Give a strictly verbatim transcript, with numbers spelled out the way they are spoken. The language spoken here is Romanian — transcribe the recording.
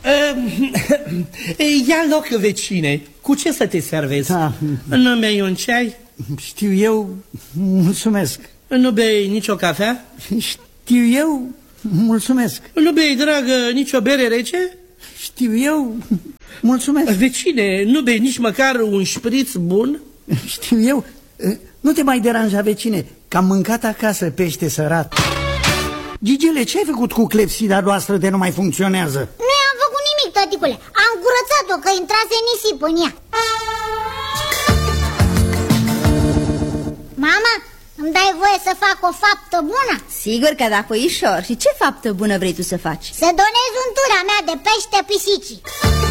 Ia loc, vecine. Cu ce să te servezi? Da. Nu bei un ceai? Știu eu, mulțumesc. Nu bei nicio cafea? Știu eu, mulțumesc. Nu bei, dragă, nicio bere rece? Știu eu, mulțumesc. Vecine, nu bei nici măcar un șpriț bun? Știu eu. Nu te mai deranja, vecine, că am mâncat acasă pește sărat. Gigile, ce ai făcut cu clepsida noastră de nu mai funcționează? Nu am făcut nimic, tăticule. Am curățat-o, că intrase nisip în ea. Mama, îmi dai voie să fac o faptă bună? Sigur că da, puișor. Și ce faptă bună vrei tu să faci? Să donez untura mea de pește pisicii.